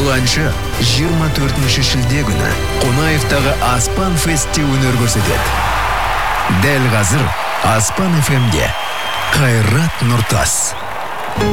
Бұл әнші 24 шілде күні Қонаевтағы Аспан Фестте өнер көрсетеді. Дәл қазір Аспан FM-де Қайрат Нұртас.